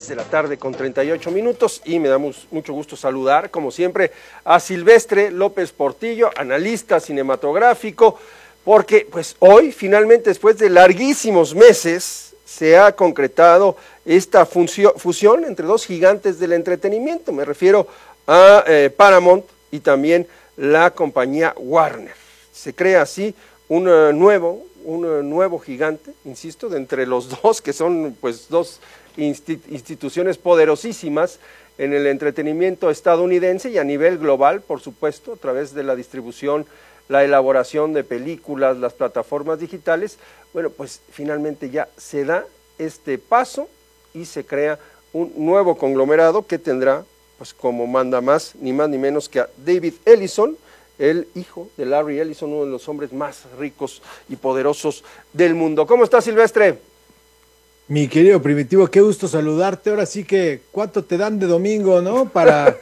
de la tarde con 38 minutos y me da mucho gusto saludar, como siempre, a Silvestre López Portillo, analista cinematográfico, porque pues hoy, finalmente, después de larguísimos meses, se ha concretado esta fusión entre dos gigantes del entretenimiento. Me refiero a Paramount y también la compañía Warner. Se crea así un nuevo gigante, insisto, de entre los dos, que son pues dos instituciones poderosísimas en el entretenimiento estadounidense y a nivel global, por supuesto, a través de la distribución, la elaboración de películas, las plataformas digitales. Bueno, pues finalmente ya se da este paso y se crea un nuevo conglomerado que tendrá, pues como manda más, ni más ni menos que a David Ellison, el hijo de Larry Ellison, uno de los hombres más ricos y poderosos del mundo. ¿Cómo estás, Silvestre? Mi querido Primitivo, qué gusto saludarte. Ahora sí que, ¿cuánto te dan de domingo, no?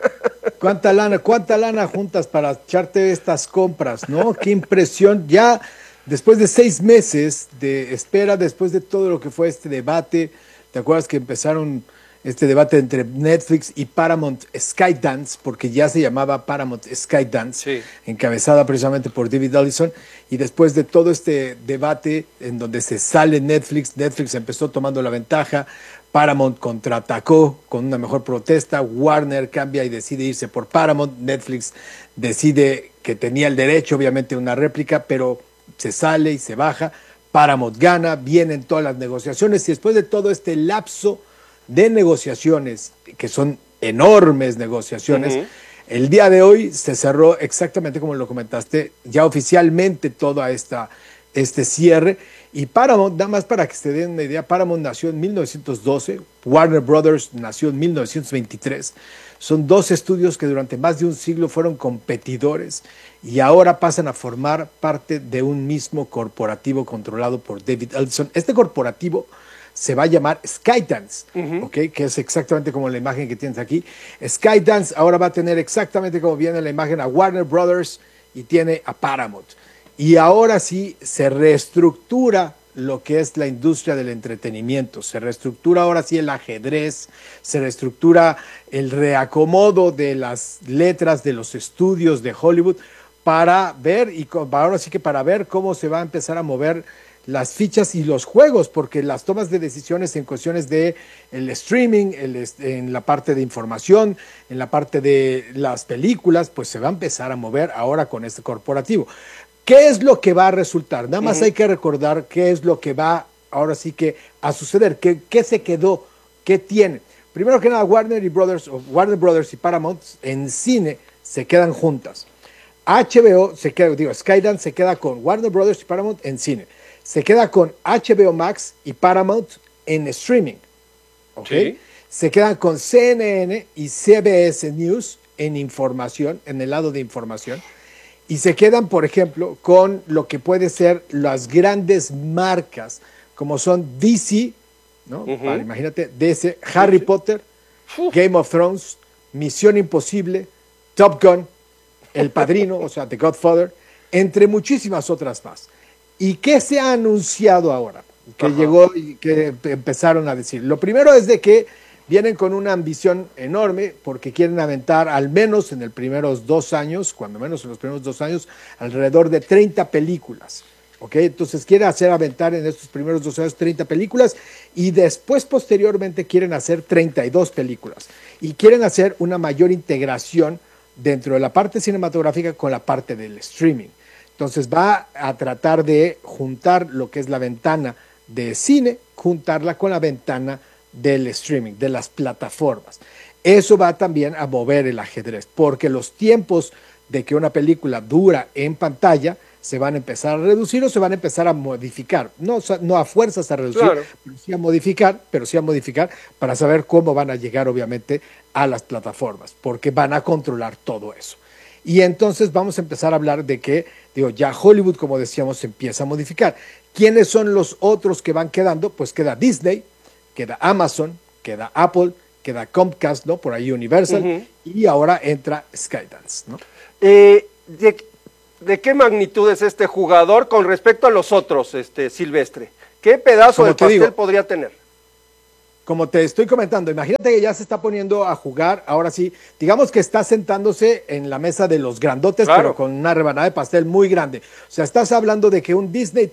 ¿Cuánta lana juntas para echarte estas compras, no? Qué impresión. Ya después de 6 meses de espera, después de todo lo que fue este debate, ¿te acuerdas que empezaron este debate entre Netflix y Paramount Skydance, porque ya se llamaba Paramount Skydance, sí, encabezada precisamente por David Ellison, y después de todo este debate en donde se sale Netflix empezó tomando la ventaja, Paramount contraatacó con una mejor protesta, Warner cambia y decide irse por Paramount, Netflix decide que tenía el derecho, obviamente, a una réplica, pero se sale y se baja, Paramount gana, vienen todas las negociaciones, y después de todo este lapso de negociaciones, que son enormes negociaciones, el día de hoy se cerró exactamente como lo comentaste, ya oficialmente todo este cierre, y Paramount, nada más para que se den una idea, Paramount nació en 1912, Warner Brothers nació en 1923, son dos estudios que durante más de un siglo fueron competidores y ahora pasan a formar parte de un mismo corporativo controlado por David Ellison. Este corporativo se va a llamar Skydance, ¿okay? Que es exactamente como la imagen que tienes aquí. Skydance ahora va a tener exactamente como viene la imagen a Warner Brothers y tiene a Paramount. Y ahora sí se reestructura lo que es la industria del entretenimiento, se reestructura ahora sí el ajedrez, se reestructura el reacomodo de las letras de los estudios de Hollywood para ver, y ahora sí que para ver cómo se va a empezar a mover las fichas y los juegos, porque las tomas de decisiones en cuestiones de el streaming, en la parte de información, en la parte de las películas, pues se va a empezar a mover ahora con este corporativo. ¿Qué es lo que va a resultar? Nada más hay que recordar qué es lo que va ahora sí que a suceder, qué se quedó, qué tiene. Primero que nada, Warner Brothers y Paramount en cine se quedan juntas. HBO se queda, Skydance se queda con Warner Brothers y Paramount en cine. Se queda con HBO Max y Paramount en streaming, ¿ok? Sí. Se quedan con CNN y CBS News en información, en el lado de información, y se quedan, por ejemplo, con lo que puede ser las grandes marcas, como son DC, ¿no? Imagínate, DC, Harry Potter, Game of Thrones, Misión Imposible, Top Gun, El Padrino, o sea, The Godfather, entre muchísimas otras más. ¿Y qué se ha anunciado ahora? Que llegó y que empezaron a decir. Lo primero es de que vienen con una ambición enorme porque quieren aventar al menos en los primeros 2 años, cuando menos en los primeros 2 años, alrededor de 30 películas. ¿Ok? Entonces quiere aventar en estos primeros 2 años 30 películas y después posteriormente quieren hacer 32 películas. Y quieren hacer una mayor integración dentro de la parte cinematográfica con la parte del streaming. Entonces va a tratar de juntar lo que es la ventana de cine, juntarla con la ventana del streaming, de las plataformas. Eso va también a mover el ajedrez, porque los tiempos de que una película dura en pantalla se van a empezar a reducir o se van a empezar a modificar. No a fuerzas a reducir, claro, pero sí a modificar para saber cómo van a llegar obviamente a las plataformas, porque van a controlar todo eso. Y entonces vamos a empezar a hablar de que, ya Hollywood, como decíamos, se empieza a modificar. ¿Quiénes son los otros que van quedando? Pues queda Disney, queda Amazon, queda Apple, queda Comcast, ¿no? Por ahí Universal, y ahora entra Skydance, ¿no? ¿De qué magnitud es este jugador con respecto a los otros, Silvestre? ¿Qué pedazo de pastel podría tener? como te estoy comentando, imagínate que ya se está poniendo a jugar, ahora sí, digamos que está sentándose en la mesa de los grandotes, Claro. pero con una rebanada de pastel muy grande. O sea, estás hablando de que un Disney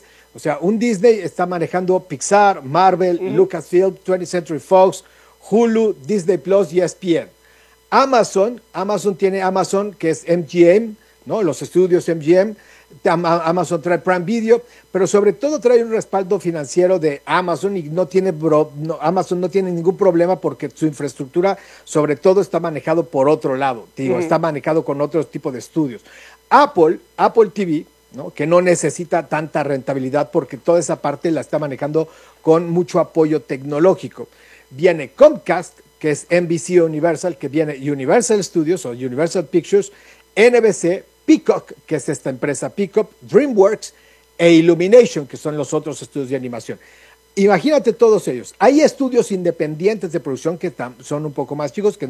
un Disney está manejando Pixar, Marvel, Lucasfilm, 20th Century Fox, Hulu, Disney Plus y ESPN. Amazon tiene Amazon, que es MGM, ¿no? Los estudios MGM. Amazon trae Prime Video, pero sobre todo trae un respaldo financiero de Amazon y Amazon no tiene ningún problema porque su infraestructura sobre todo está manejado por otro lado, está manejado con otro tipo de estudios. Apple TV, ¿no? Que no necesita tanta rentabilidad porque toda esa parte la está manejando con mucho apoyo tecnológico. Viene Comcast, que es NBC Universal, que viene Universal Studios o Universal Pictures, NBC, Peacock, que es esta empresa Peacock, DreamWorks e Illumination, que son los otros estudios de animación. Imagínate todos ellos. Hay estudios independientes de producción que son un poco más chicos,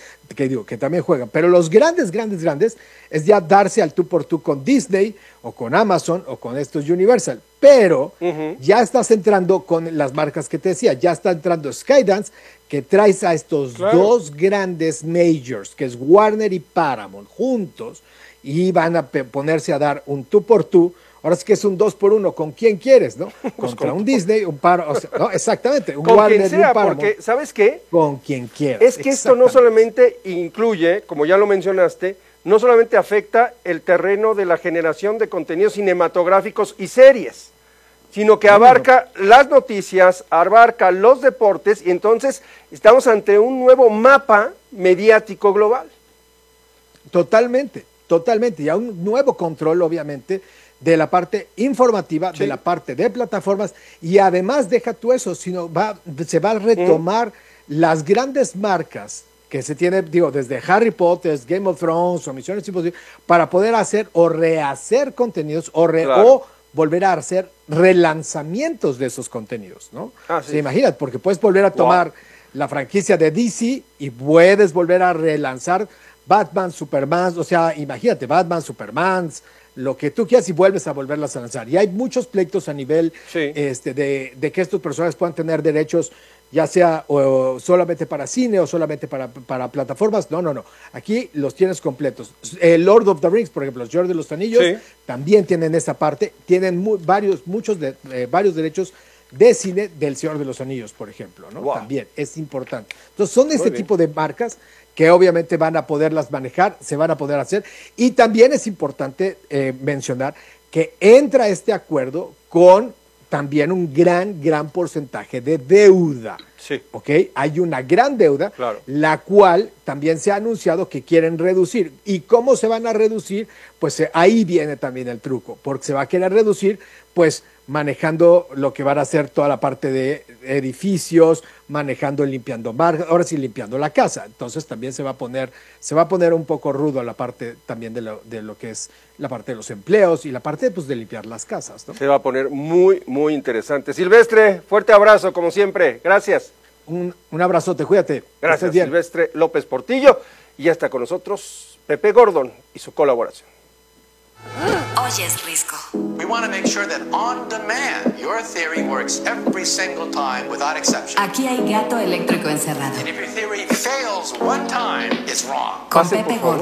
que también juegan, pero los grandes es ya darse al tú por tú con Disney o con Amazon o con estos Universal. Pero ya estás entrando con las marcas que te decía, ya está entrando Skydance, que traes a estos dos grandes majors, que es Warner y Paramount, juntos, y van a ponerse a dar un tú por tú. Ahora sí que es un 2-por-1, ¿con quién quieres, no? Contra un Disney, un Paramount, o sea, no, exactamente, un con Warner quien sea, y un Paramount. porque, ¿sabes qué? Con quien quieras. Es que esto no solamente incluye, como ya lo mencionaste, no solamente afecta el terreno de la generación de contenidos cinematográficos y series, sino que abarca las noticias, abarca los deportes, y entonces estamos ante un nuevo mapa mediático global. Totalmente, y a un nuevo control, obviamente, de la parte informativa, de la parte de plataformas, y además deja tú eso, sino se va a retomar las grandes marcas que se tiene, desde Harry Potter, Game of Thrones o Misiones Imposibles, para poder hacer o rehacer contenidos o volver a hacer relanzamientos de esos contenidos, ¿no? Sí. Imagínate, porque puedes volver a tomar la franquicia de DC y puedes volver a relanzar Batman, Superman, o sea, imagínate, Batman, Superman, lo que tú quieras y vuelves a volverlas a lanzar. Y hay muchos pleitos a nivel de que estos personajes puedan tener derechos, ya sea solamente para cine o solamente para plataformas. No. Aquí los tienes completos. Lord of the Rings, por ejemplo, los Señor de los Anillos, también tienen esa parte. Tienen varios derechos de cine del Señor de los Anillos, por ejemplo, ¿no? También es importante. Entonces son este tipo de marcas que obviamente van a poderlas manejar, se van a poder hacer. Y también es importante mencionar que entra este acuerdo con también un gran porcentaje de deuda. Sí. ¿Ok? Hay una gran deuda, la cual también se ha anunciado que quieren reducir. ¿Y cómo se van a reducir? Pues ahí viene también el truco, porque se va a querer reducir, pues manejando lo que van a hacer toda la parte de edificios, manejando y limpiando marcas, ahora sí limpiando la casa. Entonces también se va a poner un poco rudo la parte también de lo que es la parte de los empleos y la parte de limpiar las casas, ¿no? Se va a poner muy interesante. Silvestre, fuerte abrazo como siempre. Gracias. Un abrazote, cuídate. Gracias, Silvestre López Portillo. Y ya está con nosotros Pepe Gordon y su colaboración. Oyes Risco. We want to make sure that on demand your theory works every single time without exception. Aquí hay gato eléctrico encerrado. And if your theory fails one time, it's wrong. Con Pepe Gordon.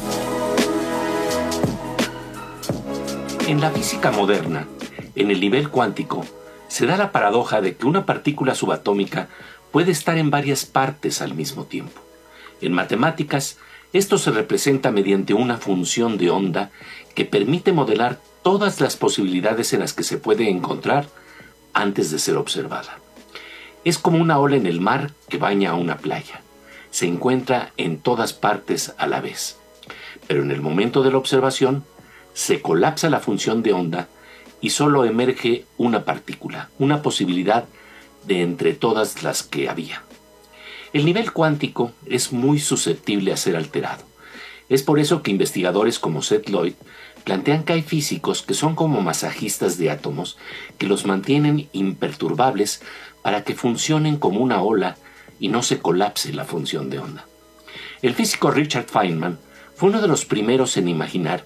En la física moderna, en el nivel cuántico, se da la paradoja de que una partícula subatómica puede estar en varias partes al mismo tiempo. En matemáticas, esto se representa mediante una función de onda que permite modelar todas las posibilidades en las que se puede encontrar antes de ser observada. Es como una ola en el mar que baña a una playa. Se encuentra en todas partes a la vez. Pero en el momento de la observación, se colapsa la función de onda y solo emerge una partícula, una posibilidad de entre todas las que había. El nivel cuántico es muy susceptible a ser alterado. Es por eso que investigadores como Seth Lloyd plantean que hay físicos que son como masajistas de átomos que los mantienen imperturbables para que funcionen como una ola y no se colapse la función de onda. El físico Richard Feynman fue uno de los primeros en imaginar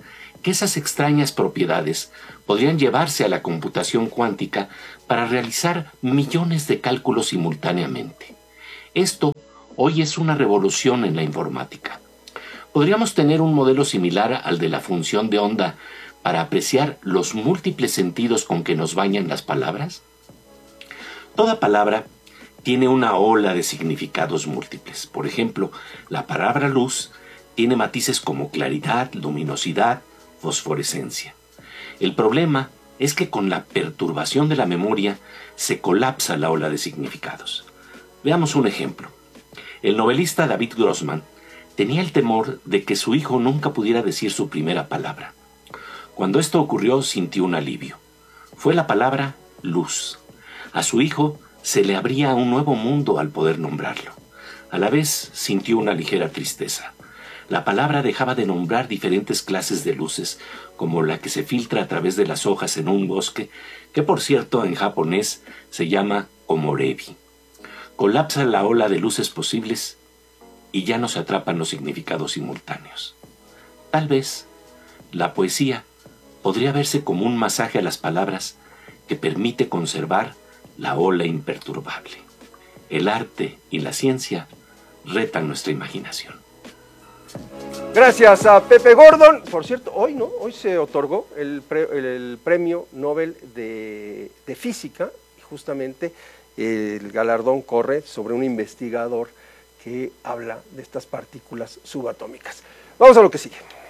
que esas extrañas propiedades podrían llevarse a la computación cuántica para realizar millones de cálculos simultáneamente. Esto hoy es una revolución en la informática. ¿Podríamos tener un modelo similar al de la función de onda para apreciar los múltiples sentidos con que nos bañan las palabras? Toda palabra tiene una ola de significados múltiples. Por ejemplo, la palabra luz tiene matices como claridad, luminosidad, fosforescencia. El problema es que con la perturbación de la memoria se colapsa la ola de significados. Veamos un ejemplo. El novelista David Grossman tenía el temor de que su hijo nunca pudiera decir su primera palabra. Cuando esto ocurrió, sintió un alivio. Fue la palabra luz. A su hijo se le abría un nuevo mundo al poder nombrarlo. A la vez sintió una ligera tristeza. La palabra dejaba de nombrar diferentes clases de luces, como la que se filtra a través de las hojas en un bosque, que por cierto en japonés se llama komorebi. Colapsa la ola de luces posibles y ya no se atrapan los significados simultáneos. Tal vez la poesía podría verse como un masaje a las palabras que permite conservar la ola imperturbable. El arte y la ciencia retan nuestra imaginación. Gracias a Pepe Gordon. Por cierto, hoy se otorgó el Premio Nobel de Física, y justamente el galardón corre sobre un investigador que habla de estas partículas subatómicas. Vamos a lo que sigue.